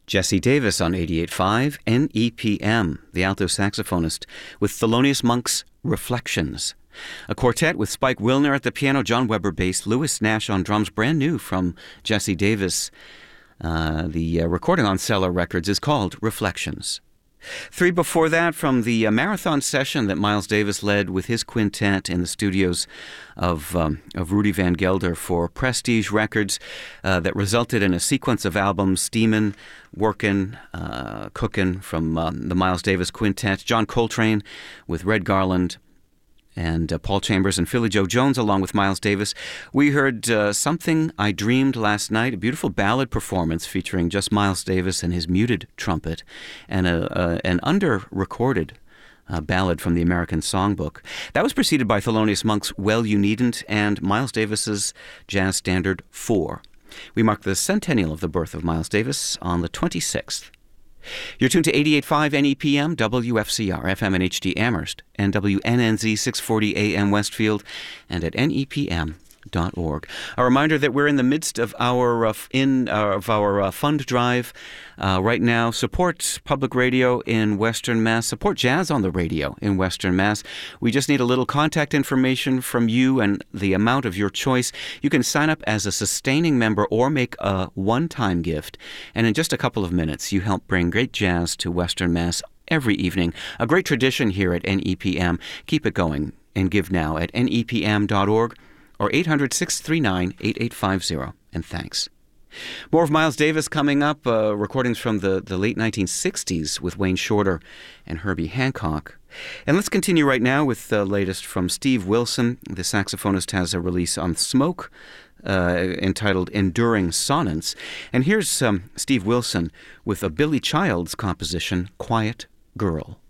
Jesse Davis on 88.5 NEPM, the alto saxophonist, with Thelonious Monk's Reflections. A quartet with Spike Wilner at the piano, John Weber bass, Louis Nash on drums, brand new from Jesse Davis. The recording on Cellar Records is called Reflections. Three before that from the marathon session that Miles Davis led with his quintet in the studios of Rudy Van Gelder for Prestige Records that resulted in a sequence of albums, Steamin', Workin', Cookin' from the Miles Davis Quintet, John Coltrane with Red Garland, and Paul Chambers and Philly Joe Jones along with Miles Davis. We heard Something I Dreamed Last Night, a beautiful ballad performance featuring just Miles Davis and his muted trumpet, and an under-recorded ballad from the American Songbook. That was preceded by Thelonious Monk's Well You Needn't and Miles Davis's jazz standard 4. We mark the centennial of the birth of Miles Davis on the 26th. You're tuned to 88.5 NEPM, WFCR, FM and HD Amherst, and WNNZ 640 AM Westfield, and at NEPM.org. A reminder that we're in the midst of our fund drive right now. Support public radio in Western Mass. Support jazz on the radio in Western Mass. We just need a little contact information from you and the amount of your choice. You can sign up as a sustaining member or make a one-time gift. And in just a couple of minutes, you help bring great jazz to Western Mass every evening. A great tradition here at NEPM. Keep it going and give now at NEPM.org. or 800-639-8850. And thanks. More of Miles Davis coming up, recordings from the late 1960s with Wayne Shorter and Herbie Hancock. And let's continue right now with the latest from Steve Wilson. The saxophonist has a release on Smoke entitled Enduring Sonnets. And here's Steve Wilson with a Billy Childs composition, Quiet Girl.